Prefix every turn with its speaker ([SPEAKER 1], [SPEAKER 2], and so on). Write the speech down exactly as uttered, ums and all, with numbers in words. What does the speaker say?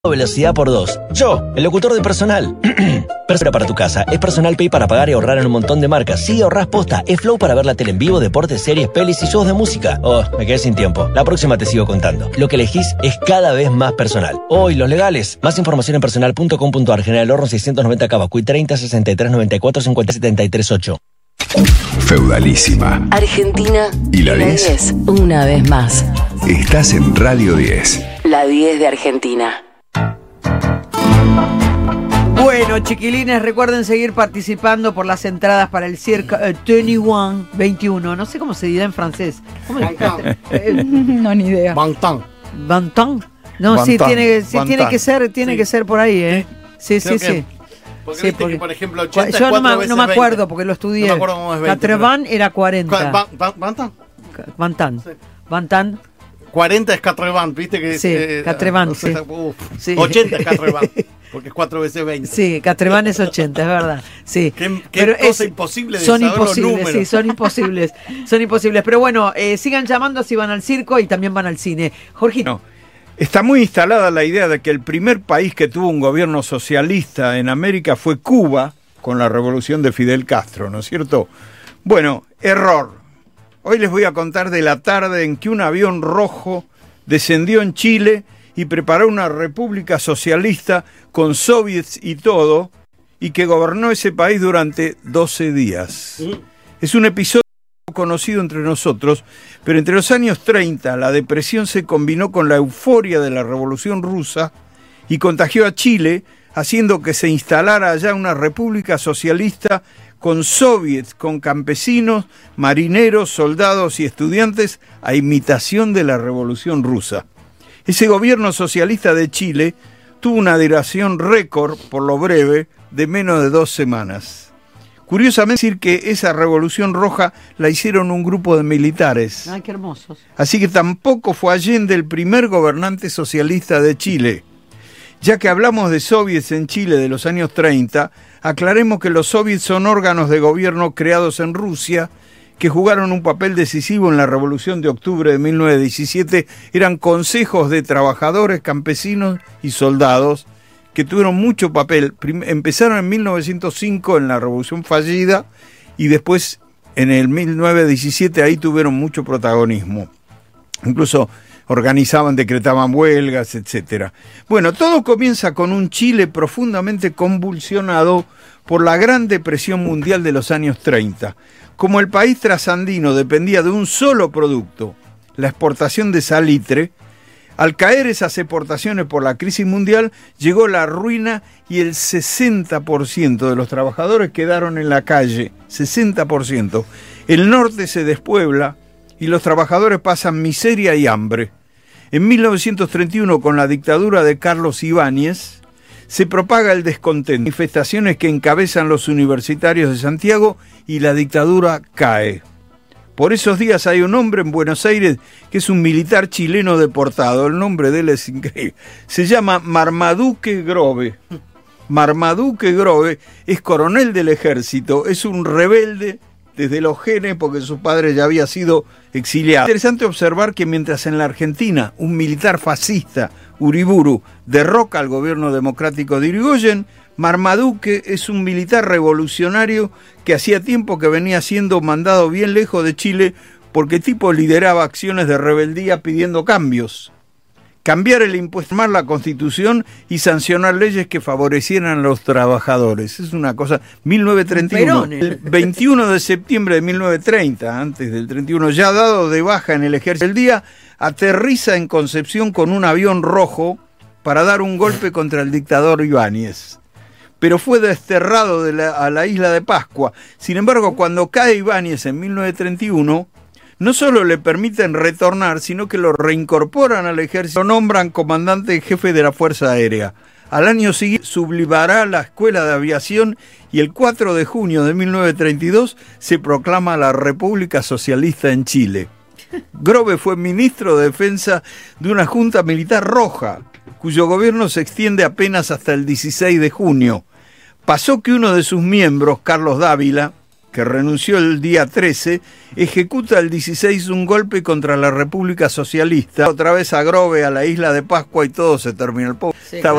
[SPEAKER 1] velocidad por dos. Yo, el locutor de Personal. Personal para tu casa. Es Personal Pay para pagar y ahorrar en un montón de marcas. Sí, ahorrás posta. Es Flow para ver la tele en vivo, deportes, series, pelis y shows de música. Oh, me quedé sin tiempo. La próxima te sigo contando. Lo que elegís es cada vez más personal. Hoy, los legales. Más información en personal punto com punto ar. General Horno seiscientos noventa Cavacuy treinta sesenta y tres noventa y cuatro cincuenta setenta y tres ocho.
[SPEAKER 2] Feudalísima.
[SPEAKER 3] Argentina.
[SPEAKER 2] ¿Y la diez?
[SPEAKER 3] Una vez más.
[SPEAKER 2] Estás en Radio diez.
[SPEAKER 3] La diez de Argentina.
[SPEAKER 4] Bueno, chiquilines, recuerden seguir participando por las entradas para el Cirque uh, veintiuno, veintiuno. No sé cómo se dirá en francés. ¿Cómo le eh,
[SPEAKER 5] No, ni idea.
[SPEAKER 6] Bantan.
[SPEAKER 4] ¿Bantan? No,
[SPEAKER 6] Bantan,
[SPEAKER 4] sí, tiene, sí, tiene
[SPEAKER 6] Bantan.
[SPEAKER 4] que ser, tiene
[SPEAKER 6] Sí.
[SPEAKER 4] que ser por ahí, ¿eh? Sí,
[SPEAKER 6] Creo
[SPEAKER 4] sí,
[SPEAKER 6] que-
[SPEAKER 4] sí.
[SPEAKER 6] Porque
[SPEAKER 4] Sí,
[SPEAKER 6] viste
[SPEAKER 4] porque-
[SPEAKER 6] que, por ejemplo, ochenta
[SPEAKER 4] Yo
[SPEAKER 6] es
[SPEAKER 4] no me,
[SPEAKER 6] cuatro
[SPEAKER 4] no
[SPEAKER 6] veces
[SPEAKER 4] me acuerdo
[SPEAKER 6] veinte.
[SPEAKER 4] porque lo estudié.
[SPEAKER 6] No me acuerdo cómo es veinte,
[SPEAKER 4] Catrevan era cuarenta.
[SPEAKER 6] Ba- ba- Bantan.
[SPEAKER 4] Bantan.
[SPEAKER 6] Sí.
[SPEAKER 4] Bantan.
[SPEAKER 6] cuarenta es Catrevan, viste que
[SPEAKER 4] Sí,
[SPEAKER 6] eh,
[SPEAKER 4] Catrevan,
[SPEAKER 6] o sea,
[SPEAKER 4] sí.
[SPEAKER 6] uf,
[SPEAKER 4] Sí.
[SPEAKER 6] ochenta es Catrevan, porque es cuatro veces veinte.
[SPEAKER 4] Sí, Catrevan es ochenta, es verdad. Sí.
[SPEAKER 6] Qué, qué cosa imposible de
[SPEAKER 4] son
[SPEAKER 6] saber los
[SPEAKER 4] imposibles,
[SPEAKER 6] números.
[SPEAKER 4] sí, son imposibles. Son imposibles. Pero bueno, eh, sigan llamando si van al circo y también van al cine. Jorgito.
[SPEAKER 7] No. Está muy instalada la idea de que el primer país que tuvo un gobierno socialista en América fue Cuba, con la revolución de Fidel Castro, ¿no es cierto? Bueno, error. Hoy les voy a contar de la tarde en que un avión rojo descendió en Chile y preparó una república socialista con soviets y todo, y que gobernó ese país durante doce días. Es un episodio conocido entre nosotros, pero entre los años treinta la depresión se combinó con la euforia de la Revolución Rusa y contagió a Chile, haciendo que se instalara allá una república socialista con soviets, con campesinos, marineros, soldados y estudiantes a imitación de la Revolución Rusa. Ese gobierno socialista de Chile tuvo una duración récord, por lo breve, de menos de dos semanas. Curiosamente decir que esa Revolución Roja la hicieron un grupo de militares.
[SPEAKER 4] Ay, qué hermosos.
[SPEAKER 7] Así que tampoco fue Allende el primer gobernante socialista de Chile. Ya que hablamos de soviets en Chile de los años treinta, aclaremos que los soviets son órganos de gobierno creados en Rusia que jugaron un papel decisivo en la Revolución de Octubre de mil novecientos diecisiete. Eran consejos de trabajadores, campesinos y soldados que tuvieron mucho papel. Prim- empezaron en mil novecientos cinco en la Revolución fallida y después en el mil novecientos diecisiete ahí tuvieron mucho protagonismo. Incluso organizaban, decretaban huelgas, etcétera. Bueno, todo comienza con un Chile profundamente convulsionado por la Gran Depresión Mundial de los años treinta. Como el país trasandino dependía de un solo producto, la exportación de salitre, al caer esas exportaciones por la crisis mundial, llegó la ruina y el sesenta por ciento de los trabajadores quedaron en la calle, sesenta por ciento. El norte se despuebla y los trabajadores pasan miseria y hambre. En mil novecientos treinta y uno, con la dictadura de Carlos Ibáñez, se propaga el descontento, manifestaciones que encabezan los universitarios de Santiago y la dictadura cae. Por esos días hay un hombre en Buenos Aires que es un militar chileno deportado, el nombre de él es increíble, se llama Marmaduke Grove. Marmaduke Grove es coronel del ejército, es un rebelde desde los genes porque su padre ya había sido exiliado. Es interesante observar que mientras en la Argentina un militar fascista, Uriburu, derroca al gobierno democrático de Irigoyen, Marmaduke es un militar revolucionario que hacía tiempo que venía siendo mandado bien lejos de Chile porque el tipo lideraba acciones de rebeldía pidiendo cambios. Cambiar el impuesto, formar la Constitución y sancionar leyes que favorecieran a los trabajadores. Es una cosa, mil novecientos treinta y uno.
[SPEAKER 4] Perón, eh.
[SPEAKER 7] El veintiuno de septiembre de mil novecientos treinta, antes del treinta y uno, ya dado de baja en el ejército del día, aterriza en Concepción con un avión rojo para dar un golpe contra el dictador Ibáñez. Pero fue desterrado de la, a la isla de Pascua. Sin embargo, cuando cae Ibáñez en mil novecientos treinta y uno, no solo le permiten retornar, sino que lo reincorporan al ejército, lo nombran comandante jefe de la Fuerza Aérea. Al año siguiente sublimará la Escuela de Aviación y el cuatro de junio de mil novecientos treinta y dos se proclama la República Socialista en Chile. Grove fue ministro de Defensa de una junta militar roja, cuyo gobierno se extiende apenas hasta el dieciséis de junio. Pasó que uno de sus miembros, Carlos Dávila, que renunció el día trece, ejecuta el dieciséis un golpe contra la República Socialista. Otra vez a Grove, a la isla de Pascua y todo se terminó. El pueblo
[SPEAKER 4] Sí.
[SPEAKER 7] estaba